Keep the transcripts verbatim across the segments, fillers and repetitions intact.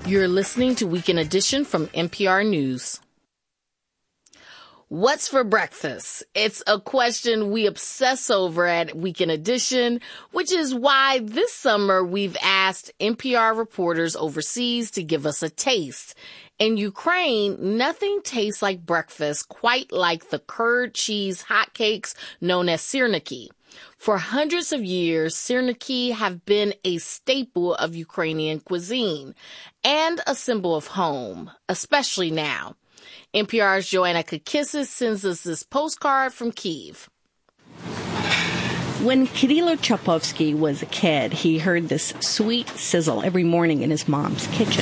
You're listening to Weekend Edition from N P R News. What's for breakfast? It's a question we obsess over at Weekend Edition, which is why this summer we've asked N P R reporters overseas to give us a taste. In Ukraine, nothing tastes like breakfast quite like the curd cheese hotcakes known as syrniki. For hundreds of years, syrniki have been a staple of Ukrainian cuisine and a symbol of home, especially now. N P R's Joanna Kakissis sends us this postcard from Kyiv. When Kirilo Chapovsky was a kid, he heard this sweet sizzle every morning in his mom's kitchen.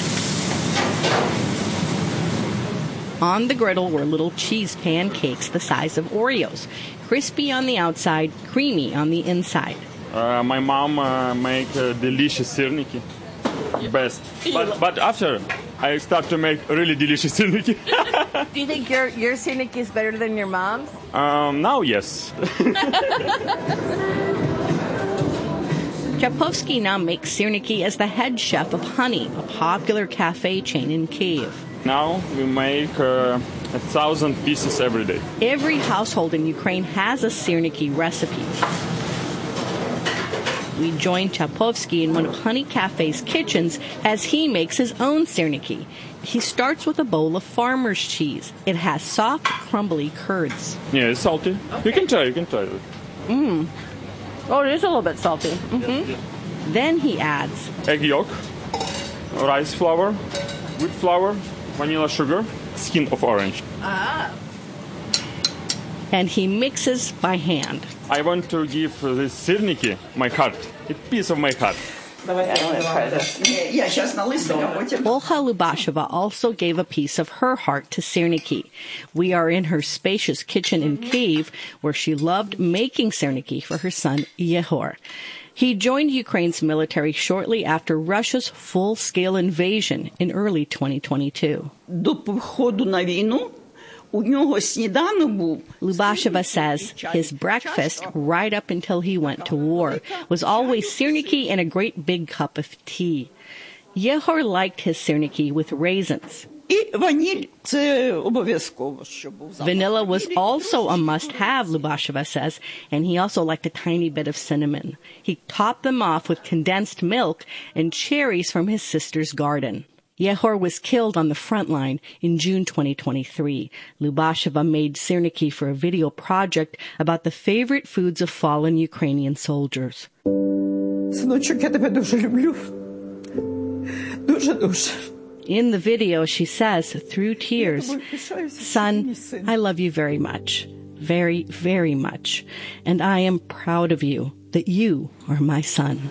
On the griddle were little cheese pancakes the size of Oreos, crispy on the outside, creamy on the inside. Uh, my mom uh, make uh, delicious syrniki, best. But, but after, I start to make really delicious syrniki. Do you think your your syrniki is better than your mom's? Um, now, yes. Chapovsky now makes syrniki as the head chef of Honey, a popular cafe chain in Kyiv. Now we make uh, a thousand pieces every day. Every household in Ukraine has a syrniki recipe. We join Chapovsky in one of Honey Cafe's kitchens as he makes his own syrniki. He starts with a bowl of farmer's cheese. It has soft, crumbly curds. Yeah, it's salty. Okay. You can try, you can try it. Mmm. Oh, it is a little bit salty. Mm-hmm. Yes, yes. Then he adds egg yolk, rice flour, wheat flour, vanilla sugar, skin of orange. Ah. And he mixes by hand. I want to give this syrniki my heart, a piece of my heart. I want to try this. Olha Lubasheva also gave a piece of her heart to syrniki. We are in her spacious kitchen in Kyiv, where she loved making syrniki for her son Yehor. He joined Ukraine's military shortly after Russia's full-scale invasion in early twenty twenty-two. Lubasheva says his breakfast, right up until he went to war, was always syrniki and a great big cup of tea. Yehor liked his syrniki with raisins. Vanilla was also a must-have, Lubasheva says, and he also liked a tiny bit of cinnamon. He topped them off with condensed milk and cherries from his sister's garden. Yehor was killed on the front line in June twenty twenty-three. Lubasheva made syrniki for a video project about the favorite foods of fallen Ukrainian soldiers. In the video, she says, through tears, "Son, I love you very much, very, very much, and I am proud of you, that you are my son."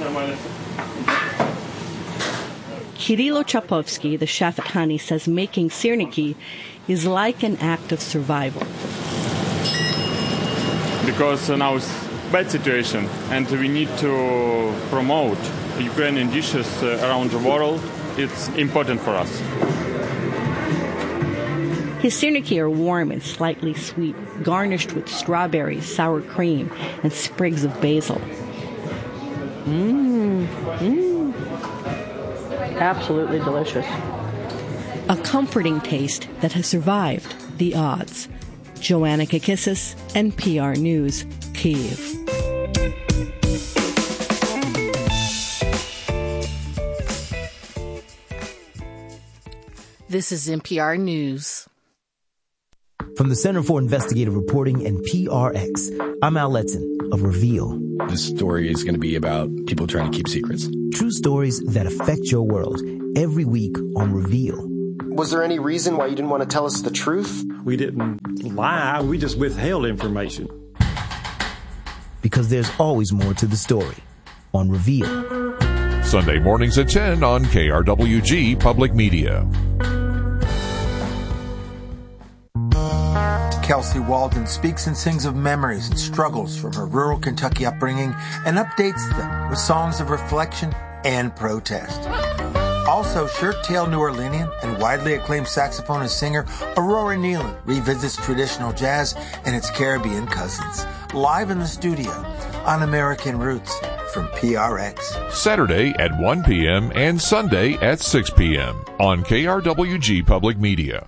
Kirilo Chapovsky, the chef at Honey, says making syrniki is like an act of survival. Because now it's a bad situation, and we need to promote Ukrainian dishes around the world. It's important for us. His syrniki are warm and slightly sweet, garnished with strawberries, sour cream, and sprigs of basil. Mmm. Mmm. Absolutely delicious. A comforting taste that has survived the odds. Joanna Kakissis, N P R News, Kyiv. This is N P R News. From the Center for Investigative Reporting and P R X, I'm Al Letson of Reveal. This story is going to be about people trying to keep secrets. True stories that affect your world every week on Reveal. Was there any reason why you didn't want to tell us the truth? We didn't lie. We just withheld information. Because there's always more to the story on Reveal. Sunday mornings at ten on K R W G Public Media. Kelsey Walden speaks and sings of memories and struggles from her rural Kentucky upbringing and updates them with songs of reflection and protest. Also, shirt-tail New Orleanian and widely acclaimed saxophonist singer Aurora Nealon revisits traditional jazz and its Caribbean cousins. Live in the studio on American Roots, from P R X. Saturday at one p.m. and Sunday at six p.m. on K R W G Public Media.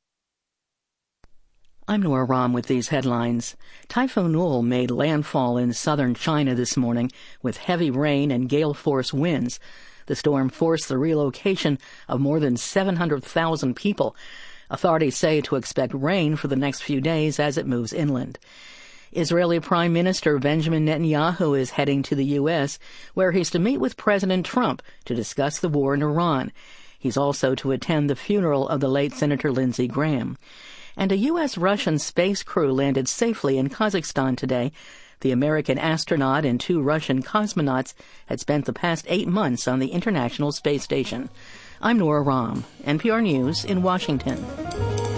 I'm Nora Rahm with these headlines. Typhoon Ul made landfall in southern China this morning with heavy rain and gale-force winds. The storm forced the relocation of more than seven hundred thousand people. Authorities say to expect rain for the next few days as it moves inland. Israeli Prime Minister Benjamin Netanyahu is heading to the U S, where he's to meet with President Trump to discuss the war in Iran. He's also to attend the funeral of the late Senator Lindsey Graham. And a U S-Russian space crew landed safely in Kazakhstan today. The American astronaut and two Russian cosmonauts had spent the past eight months on the International Space Station. I'm Nora Rahm, N P R News in Washington.